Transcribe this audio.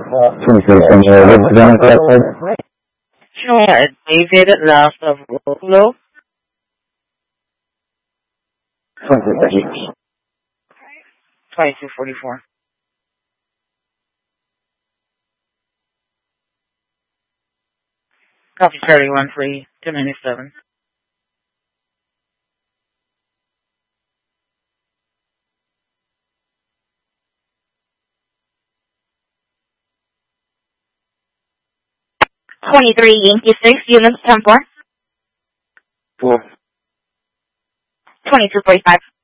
Sure, David Last of Rolo. 2244. Copy 31 free, 297. Yankee 6, units 10-4. 2245.